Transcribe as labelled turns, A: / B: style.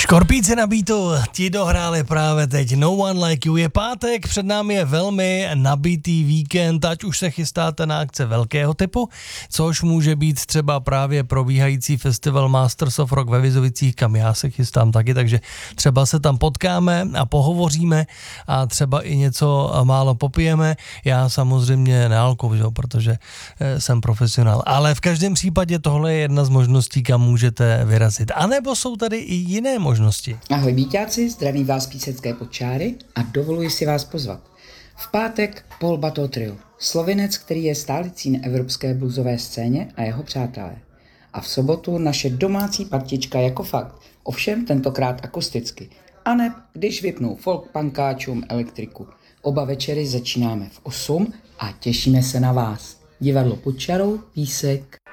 A: Škorpíci na beatu, ti dohráli právě teď No One Like You. Je pátek, před námi je velmi nabitý víkend, ať už se chystáte na akce velkého typu, což může být třeba právě probíhající festival Masters of Rock ve Vizovicích, kam já se chystám taky, takže třeba se tam potkáme a pohovoříme a třeba i něco málo popijeme. Já samozřejmě nealkohol, protože jsem profesionál, ale v každém případě tohle je jedna z možností, kam můžete vyrazit. A nebo jsou tady i jiné možnosti.
B: Ahoj víťáci, zdraví vás Písecké Podčáry a dovoluji si vás pozvat. V pátek Paul Bateau Trio, Slovinec, který je stálicí na evropské bluesové scéně a jeho přátelé. A v sobotu naše domácí partička jako fakt, ovšem tentokrát akusticky. A neb, když vypnou folk punkáčům elektriku. Oba večery začínáme v 8 a těšíme se na vás. Divadlo Pod čarou, Písek.